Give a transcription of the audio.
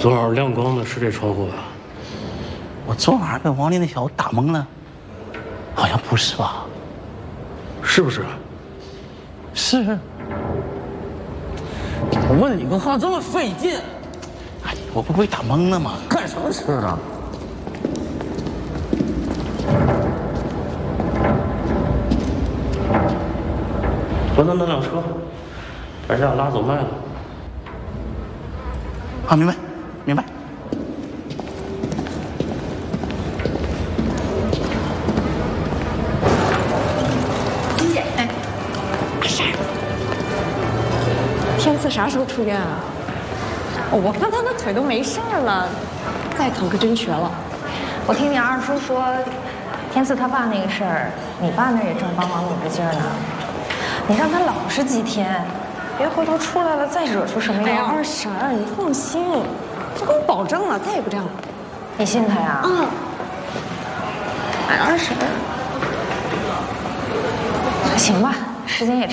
昨晚亮光的是这窗户吧？ 我昨晚被王林那小子打懵了，好像不是吧？ 是不是？ 是。 我问你个话这么费劲， 哎，我不被打懵了吗？ 干什么吃的？我等辆车，把这俩拉走卖了。 啊，明白，明白。 哎，天赐啥时候出院啊？我看他的腿都没事儿了，再疼可真瘸了。 我听你二叔说，天赐他爸那个事儿，你爸那也正帮忙努着劲儿呢。你让他老实几天，别回头出来了再惹出什么哎呀， 样。 二婶儿，你放心，他跟我保证了，再也不这样了。 你信他呀？ 嗯。哎，二婶儿， 行吧，时间也差。